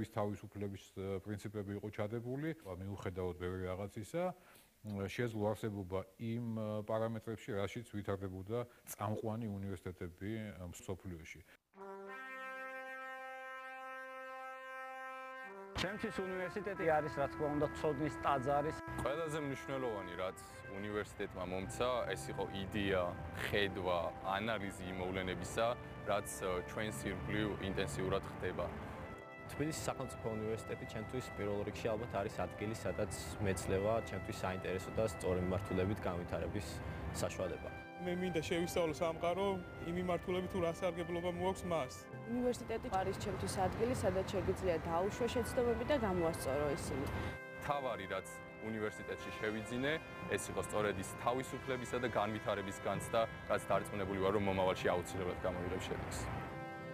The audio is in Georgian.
განვითარების თავისუფლების პრინციპები იყო ჩადებული, მიუხედავად ბევრი რაღაცისა, შეეძლო არსებობა იმ პარამეტრებში, რაშიც ვითარდებოდა წამყვანი უნივერსიტეტები მსოფლიოში. ჩემთვის უნივერსიტეტი არის, რა თქმა უნდა, ცოდნის ტაძარის. ყველაზე მნიშვნელოვანი, რაც უნივერსიტეტმა მომცა, ეს იყო იდეა, ხედვა, ანალიზი იმ მოვლენებისა, რაც ჩვენს ირგვლივ ინტენსიურად ხდება. თბილისის სახელმწიფო უნივერსიტეტი ჩემთვის პირველ რიგში ალბათ არის ადგილი, სადაც მეცლება ჩემთვის საინტერესო და სწორი მიმართულებით განვითარების საშუალება. მე მინდა შევისწავლო სამყარო, იმ მიმართულებით თუ რა სარგებლობა მოაქვს მას. უნივერსიტეტი არის ჩემთვის ადგილი, სადაც შეგიძლია დაუშვო შეცდომები და გამოვასწორო ისინი. თავარი, რაც უნივერსიტეტში შევიძინე, ეს იყო სწორედ ის თავისუფლებისა და განვითარების განცდა, რაც დარწმუნებული ვარ, რომ მომავალში აუცილებლად გამოვიღებ შედეგს.